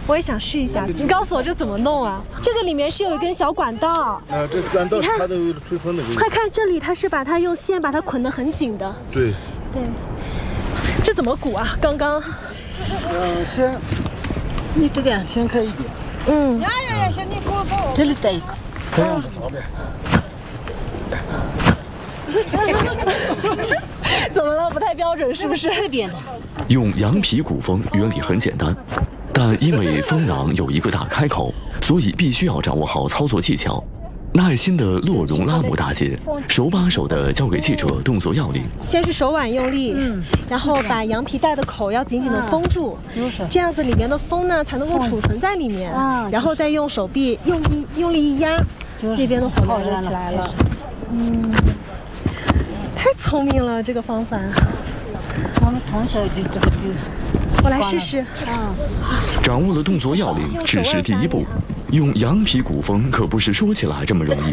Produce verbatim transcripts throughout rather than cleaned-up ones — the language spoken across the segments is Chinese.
我也想试一下。你告诉我这怎么弄啊？这个里面是有一根小管道。 啊，这管道它都有吹风的。 快看这里，它是把它用线把它捆得很紧的。 对。 对。这怎么鼓啊？刚刚。 嗯，先，你这个先开一点。 嗯。 这里带一个。这样子好呗。 怎么了？不太标准是不是？ 这边的。 用羊皮鼓风原理很简单，但因为风囊有一个大开口，所以必须要掌握好操作技巧。耐心的洛荣拉姆大姐手把手的教给记者动作要领。 先是手腕用力，嗯，然后把羊皮带的口要紧紧的封住，就是这样子里面的风呢才能够储存在里面，嗯，然后再用手臂用力用力一压，那边的火苗就起来了。嗯，太聪明了这个方法。 我们从小就这个就， 我来试试。 嗯， 掌握了动作要领，只是第一步。用羊皮鼓风可不是说起来这么容易。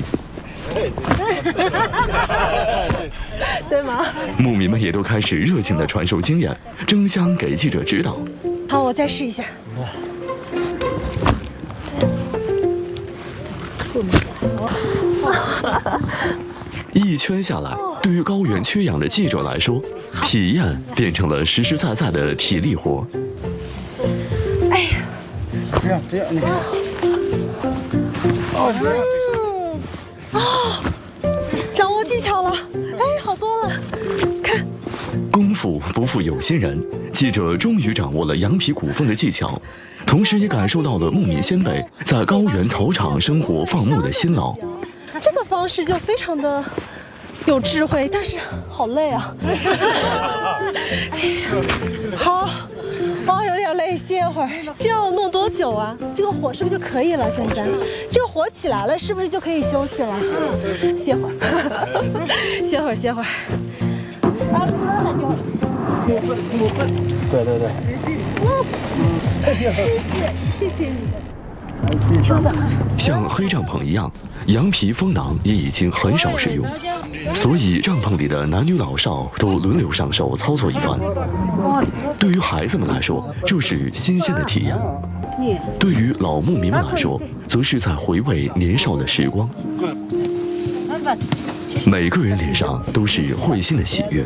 对吗？ 牧民们也都开始热情地传授经验，争相给记者指导。 好，我再试一下。 一圈下来，对于高原缺氧的记者来说，体验变成了实实在在的体力活。 哎呀， 这样这样，你看。 嗯，啊，掌握技巧了，哎，好多了，看。 功夫不负有心人，记者终于掌握了羊皮鼓风的技巧，同时也感受到了牧民先辈在高原草场生活放牧的辛劳。 这个方式就非常的有智慧，但是好累啊！哎呀，好，哦，有点累，歇会儿。这要弄多久啊？这个火是不是就可以了？现在这个火起来了，是不是就可以休息了？嗯，歇会儿，歇会儿，歇会儿。 对对对。 谢谢，谢谢你。 像黑帐篷一样，羊皮风囊也已经很少使用，所以帐篷里的男女老少都轮流上手操作一番。对于孩子们来说，这是新鲜的体验；对于老牧民们来说，则是在回味年少的时光。每个人脸上都是会心的喜悦。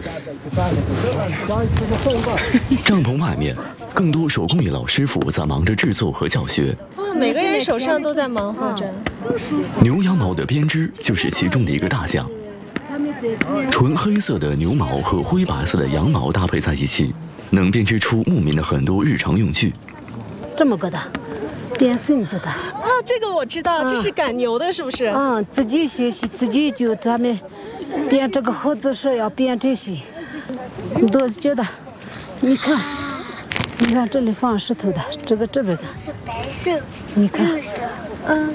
帐篷外面，更多手工艺老师傅在忙着制作和教学。 每个人手上都在忙活着。 牛羊毛的编织就是其中的一个大项。纯黑色的牛毛和灰白色的羊毛搭配在一起，能编织出牧民的很多日常用具。 这么个的，编绳子的。 啊，这个我知道，这是赶牛的，是不是？ 嗯，自己学习，自己就他们编这个盒子是要编这些，你都觉得，你看。你看这里放石头的，这个这边的，你看， 嗯，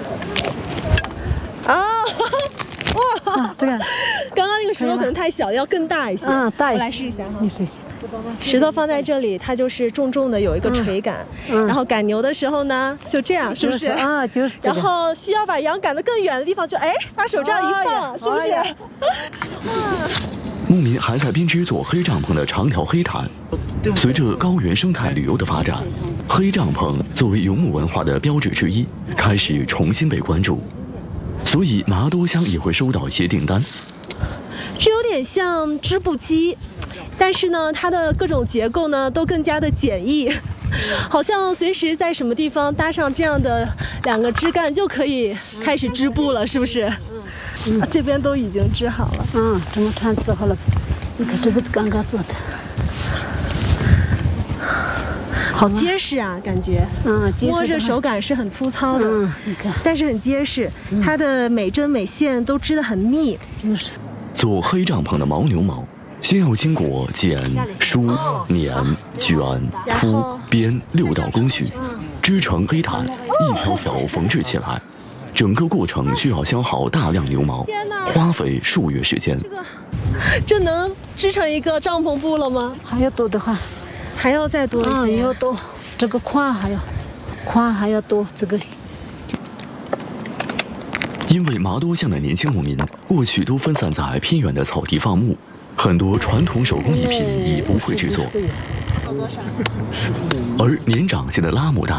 啊，哇， 啊，这个， 刚刚那个石头可能太小，要更大一些。 嗯，大一些。 我来试一下哈。 你试试。 石头放在这里，它就是重重的有一个垂感，嗯、然后赶牛的时候呢，就这样，是不是？ 啊，就是。 然后需要把羊赶得更远的地方，就哎，把手这样一放，是不是？哇。 牧民还在编织做黑帐篷的长条黑毯。随着高原生态旅游的发展，黑帐篷作为游牧文化的标志之一，开始重新被关注。所以麻多乡也会收到一些订单。 这有点像织布机，但是呢，它的各种结构呢都更加的简易，好像随时在什么地方搭上这样的两个枝干就可以开始织布了，是不是？嗯，这边都已经织好了。 嗯，这么长织好了，你看这个刚刚做的。 好结实啊，感觉， 嗯， 摸着手感是很粗糙的， 嗯，你看， 但是很结实，它的每针每线都织得很密， 就是。 做黑帐篷的牦牛毛，先要经过剪、梳、捻、卷、铺、编六道工序，织成黑毯，一条条缝制起来。整个过程需要消耗大量牛毛，花费数月时间。 这个，这能织成一个帐篷布了吗？ 还要多的话。 还要再多一些， 嗯，要多，这个宽还要，宽还要多，这个。 因为麻多乡的年轻牧民过去都分散在偏远的草地放牧，很多传统手工艺品已不会制作，而年长些的拉姆大